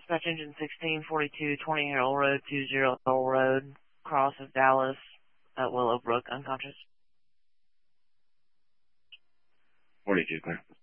Dispatch engine 16, 42, 20 Harold Road, 20 Harold Road, cross of Dallas, at Willowbrook, unconscious. 42, clear.